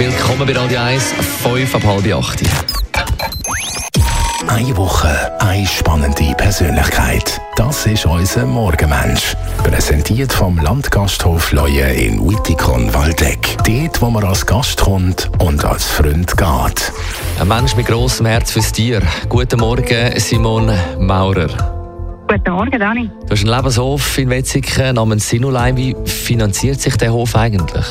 Willkommen bei Radio 1, 7:05. Eine Woche, eine spannende Persönlichkeit. Das ist unser Morgenmensch. Präsentiert vom Landgasthof Leue in Wittikon-Waldeck. Dort, wo man als Gast kommt und als Freund geht. Ein Mensch mit grossem Herz fürs Tier. Guten Morgen, Simon Maurer. Guten Morgen, Dani. Du hast einen Lebenshof in Wetzikon namens Sinulei. Wie finanziert sich der Hof eigentlich?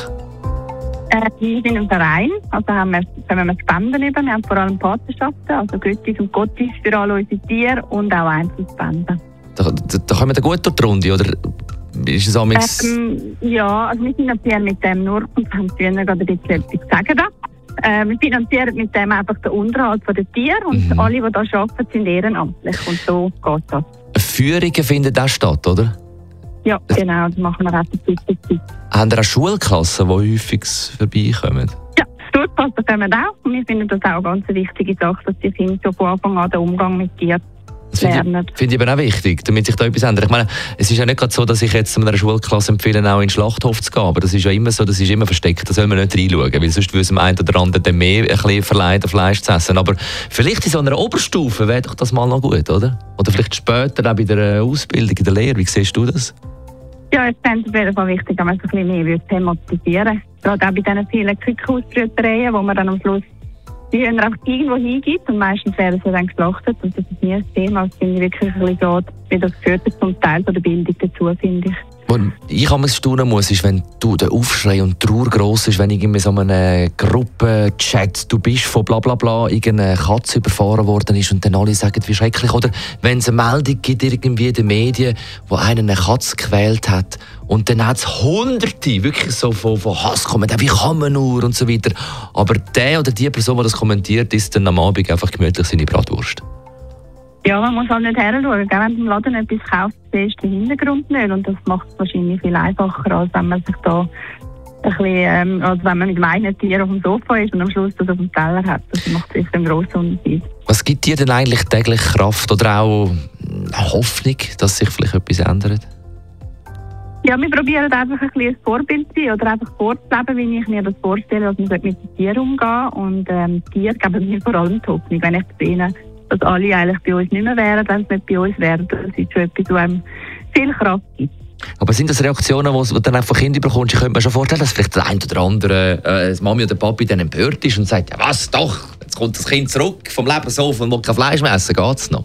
Wir sind ein Verein, also können wir Spenden über. Wir haben vor allem Patenschaften, also Göttis und Gottis für alle unsere Tiere und auch Einzelspenden. Da kommen wir gut durch die Runde, oder ist es amigs? Ja, also wir finanzieren mit dem nur, und haben früher gerade ein bisschen etwas gesagt. Wir finanzieren mit dem einfach den Unterhalt der Tiere und alle, die hier arbeiten, sind ehrenamtlich und so geht das. Führungen finden auch statt, oder? Ja, genau, das machen wir auch zur Zeit. Haben ihr auch Schulklassen, die häufig vorbeikommen? Ja, Schulklassen kommen auch. Und wir finden das auch eine ganz wichtige Sache, dass die Kinder schon von Anfang an den Umgang mit Tieren lernen. Finde ich eben auch wichtig, damit sich da etwas ändert. Ich meine, es ist ja nicht gerade so, dass ich jetzt einer Schulklasse empfehle, auch in den Schlachthof zu gehen. Aber das ist ja immer so, das ist immer versteckt. Da soll man nicht reinschauen, weil sonst würde es dem einen oder anderen dann mehr ein bisschen verleiten, Fleisch zu essen. Aber vielleicht in so einer Oberstufe wäre doch das mal noch gut, oder? Oder vielleicht später auch bei der Ausbildung, in der Lehre. Wie siehst du das? Ja, ich fände es auf jeden Fall wichtig, dass man es ein bisschen mehr thematisieren würde. Gerade auch bei diesen vielen Kükenhausbrütereien, wo man dann am Schluss die Hühner auch irgendwo hingibt und meistens werden sie dann geschlachtet. Und das ist nie ein Thema. Es finde ich wirklich ein bisschen so, wie das gehört zum Teil der Bildung dazu, finde ich. Was ich am staunen muss, ist, wenn der Aufschrei und die Trauer gross ist, wenn in so einer Gruppe-Chat du bist von blablabla, irgendeine Katze überfahren worden ist und dann alle sagen, wie schrecklich. Oder wenn es eine Meldung gibt irgendwie in den Medien, wo einer eine Katze gequält hat und dann hat es Hunderte wirklich so von Hass kommen, wie kann man nur und so weiter. Aber der oder die Person, die das kommentiert, isst dann am Abend einfach gemütlich seine Bratwurst. Ja, man muss halt nicht heranschauen. Wenn du im Laden etwas kauft, siehst du den Hintergrund nicht. Und das macht es wahrscheinlich viel einfacher, als wenn man sich da ein bisschen, als wenn man mit dem eigenen Tier auf dem Sofa ist und am Schluss das auf dem Teller hat. Das macht sicher einen grossen Unterschied. Was gibt dir denn eigentlich täglich Kraft oder auch Hoffnung, dass sich vielleicht etwas ändert? Ja, wir probieren einfach ein bisschen ein Vorbild zu sein oder einfach vorzuleben, wie ich mir das vorstelle, dass man mit den Tieren umgehen. Und Tiere geben mir vor allem die Hoffnung, wenn ich sehe, dass alle eigentlich bei uns nicht mehr wären, wenn sie nicht bei uns wären. Das ist schon etwas, was einem viel Kraft gibt. Aber sind das Reaktionen, die du dann einfach Kinder bekommst? Ich könnte mir schon vorstellen, dass vielleicht der eine oder andere Mami oder Papi dann empört ist und sagt, ja was, doch, jetzt kommt das Kind zurück vom Lebenshof und will kein Fleisch mehr essen, geht's noch?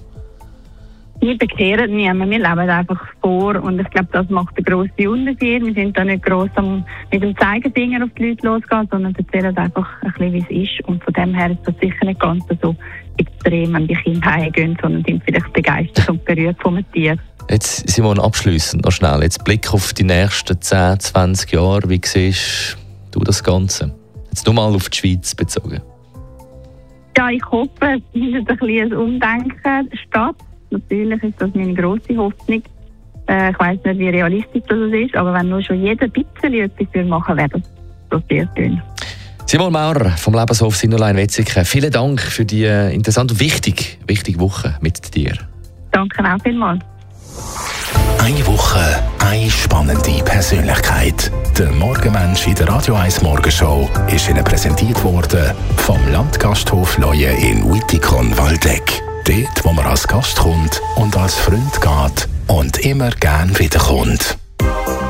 Wir bekehren niemanden, wir leben einfach vor und ich glaube, das macht einen grossen Unterschied. Wir sind da nicht gross mit dem Zeigefinger auf die Leute losgehen, sondern erzählen einfach ein bisschen, wie es ist. Und von dem her ist das sicher nicht ganz so extrem, wenn die Kinder heimgehen, sondern sind vielleicht begeistert und berührt von einem Tier. Jetzt, Simon, abschliessend noch schnell. Jetzt Blick auf die nächsten 10, 20 Jahre. Wie siehst du das Ganze? Jetzt nur mal auf die Schweiz bezogen. Ja, ich hoffe, es findet ein bisschen ein Umdenken statt. Natürlich ist das meine grosse Hoffnung. Ich weiss nicht, wie realistisch das ist, aber wenn nur schon jeder ein bisschen etwas machen würde, das sehr schön. Simon Maurer vom Lebenshof Sinulei in Wetzikon, vielen Dank für die interessante und wichtige Woche mit dir. Danke auch vielmals. Eine Woche, eine spannende Persönlichkeit. Der Morgenmensch in der Radio 1 Morgenshow ist Ihnen präsentiert worden vom Landgasthof Leue in Wittikon-Waldeck. Dort, wo man als Gast kommt und als Freund geht und immer gern wiederkommt.